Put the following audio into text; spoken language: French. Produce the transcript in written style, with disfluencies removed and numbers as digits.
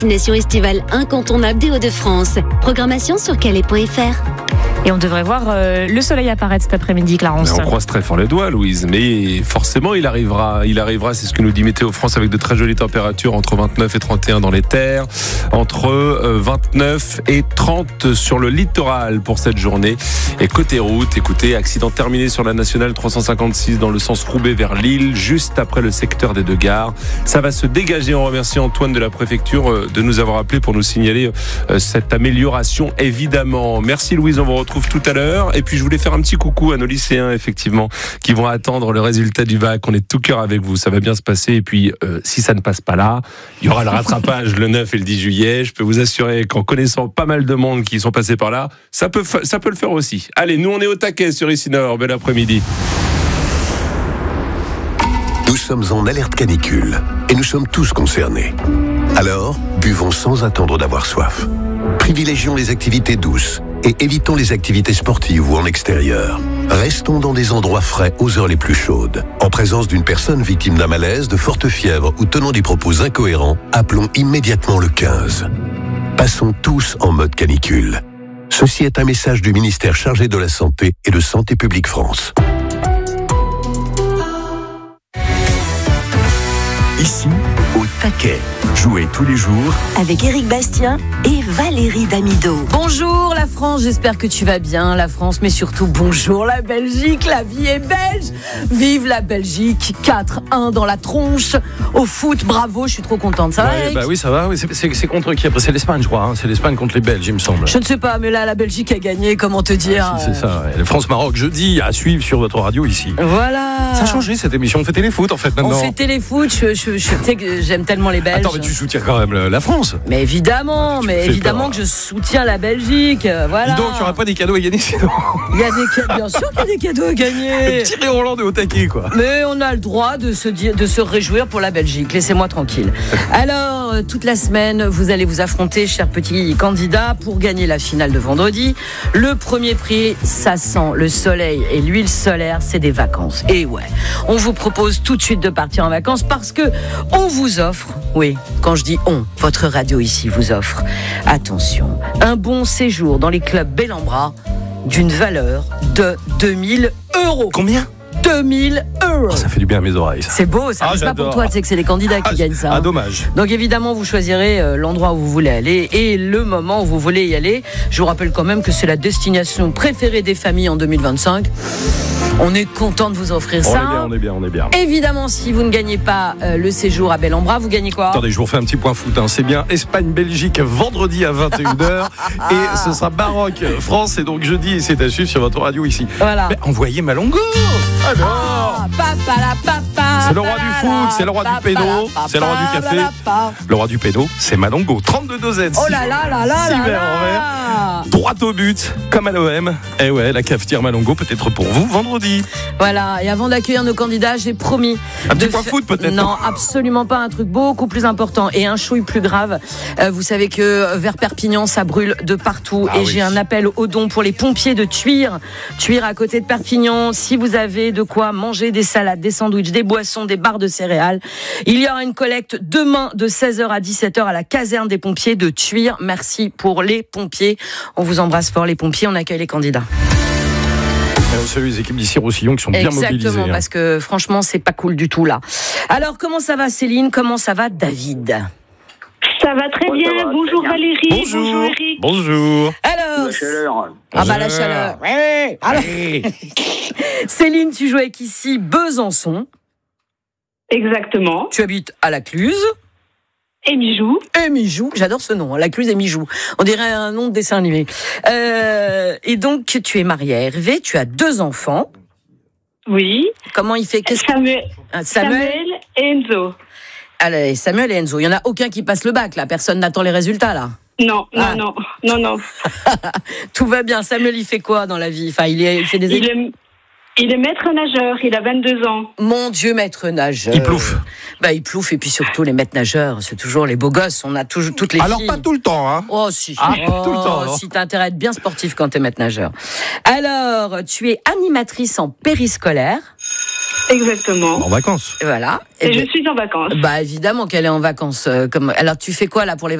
Destination estivale incontournable des Hauts-de-France. Programmation sur calais.fr. Et on devrait voir le soleil apparaître cet après-midi, Clarence. Mais on croise très fort les doigts, Louise. Mais forcément, il arrivera. C'est ce que nous dit Météo France, avec de très jolies températures entre 29 et 31 dans les terres, entre 29 et 30 sur le littoral pour cette journée. Et côté route, écoutez, accident terminé sur la nationale 356 dans le sens Roubaix vers Lille, juste après le secteur des 2 gares. Ça va se dégager. On remercie Antoine de la préfecture de nous avoir appelé pour nous signaler cette amélioration, évidemment. Merci Louise, on vous retrouve tout à l'heure. Et puis je voulais faire un petit coucou à nos lycéens, effectivement, qui vont attendre le résultat du bac. On est de tout cœur avec vous, ça va bien se passer. Et puis si ça ne passe pas là, il y aura le rattrapage le 9 et le 10 juillet. Je peux vous assurer qu'en connaissant pas mal de monde qui sont passés par là, ça peut le faire aussi. Allez, nous on est au taquet sur Ici Nord. Bel après-midi. Nous sommes en alerte canicule et nous sommes tous concernés. Alors, buvons sans attendre d'avoir soif. Privilégions les activités douces et évitons les activités sportives ou en extérieur. Restons dans des endroits frais aux heures les plus chaudes. En présence d'une personne victime d'un malaise, de forte fièvre ou tenant des propos incohérents, appelons immédiatement le 15. Passons tous en mode canicule. Ceci est un message du ministère chargé de la Santé et de Santé publique France. Ici, au taquet. Jouez tous les jours avec Éric Bastien et Valérie Damido. Bonjour la France, j'espère que tu vas bien, la France, mais surtout bonjour la Belgique, la vie est belge. Vive la Belgique, 4-1 dans la tronche. Au foot, bravo, je suis trop contente. Ça va, Eric ? Oui, ça va. Oui, c'est contre qui après ? C'est l'Espagne, je crois. Hein. C'est l'Espagne contre les Belges, il me semble. Je ne sais pas, mais là, la Belgique a gagné, comment te dire ? C'est ça. Ouais. France-Maroc, jeudi, à suivre sur votre radio ici. Voilà. Ça a changé cette émission. On fait téléfoot en fait maintenant. On fait téléfoot. Je sais que j'aime tellement les Belges. Attends, mais tu soutiens quand même la France. Mais évidemment, que je soutiens la Belgique. Voilà. Donc, il n'y aura pas des cadeaux à gagner sinon. Il y a bien sûr qu'il y a des cadeaux à gagner. Thierry Roland est au taquet, quoi. Mais on a le droit de se réjouir pour la Belgique. Laissez-moi tranquille. Alors, toute la semaine, vous allez vous affronter, chers petits candidats, pour gagner la finale de vendredi. Le premier prix, ça sent le soleil et l'huile solaire, c'est des vacances. Et ouais, on vous propose tout de suite de partir en vacances parce que on vous offre, oui, quand je dis on, votre radio ici vous offre, attention, un bon séjour dans les clubs Bellambra d'une valeur de 2000 €. Combien ? 2000 €. Oh, ça fait du bien à mes oreilles. Ça. C'est beau, ça. C'est pas pour toi, tu sais que c'est les candidats qui gagnent ça. Ah, dommage. Donc évidemment, vous choisirez l'endroit où vous voulez aller et le moment où vous voulez y aller. Je vous rappelle quand même que c'est la destination préférée des familles en 2025. On est content de vous offrir ça. On est bien. Évidemment, si vous ne gagnez pas le séjour à Bellambra, vous gagnez quoi ? Attendez, je vous refais un petit point foot. Hein. C'est bien Espagne-Belgique vendredi à 21h. Et ce sera Maroc-France. Et donc jeudi, c'est à suivre sur votre radio ici. Voilà. Mais envoyez Malongo. Alors c'est le roi du foot, c'est le roi du pédo, c'est le roi du café. Le roi du pédo, c'est Malongo. 32-2Z. Oh là là là là 6 là verres en verre. Droit au but, comme à l'OM. Et ouais, la cafetière Malongo peut-être pour vous vendredi. Voilà, et avant d'accueillir nos candidats, j'ai promis. Un petit point foot peut-être. Non, absolument pas, un truc beaucoup plus important et un chouille plus grave. Vous savez que vers Perpignan, ça brûle de partout. Et j'ai un appel aux dons pour les pompiers de Tuire. Tuire à côté de Perpignan. Si vous avez de quoi manger des salades, des sandwichs, des boissons, des barres de céréales, il y aura une collecte demain de 16h à 17h à la caserne des pompiers de Tuire. Merci pour les pompiers. On vous embrasse fort les pompiers, on accueille les candidats. On salue les équipes d'ici Roussillon qui sont bien mobilisées. Exactement, parce que franchement, c'est pas cool du tout là. Alors, comment ça va Céline ? Comment ça va David ? Ça va très bien. Bonjour Valérie. Bonjour Eric. Bonjour. Alors, la chaleur. Ah bah la chaleur. Ouais. Alors, Céline, tu joues avec ici Besançon. Exactement. Tu habites à la Cluse. Et Mijou. J'adore ce nom, la Cluse et Mijou. On dirait un nom de dessin animé. Et donc, tu es mariée à Hervé, tu as 2 enfants. Oui. Comment il fait ? Samuel et Enzo. Allez, Samuel et Enzo. Il n'y en a aucun qui passe le bac, là. Personne n'attend les résultats, là. Non. Tout va bien. Samuel, il fait quoi dans la vie ? Enfin, il fait des études. Il est maître nageur, il a 22 ans. Mon Dieu, maître nageur. Il plouffe. Il plouffe, et puis surtout les maîtres nageurs, c'est toujours les beaux gosses, on a toujours toutes les filles. Alors pas tout le temps, hein. Oh si. Tout le temps. Alors. Si t'as intérêt à être bien sportif quand t'es maître nageur. Alors, tu es animatrice en périscolaire. Exactement. En vacances. Voilà. Et je suis en vacances. Bah évidemment qu'elle est en vacances. Alors tu fais quoi là pour les vacances ?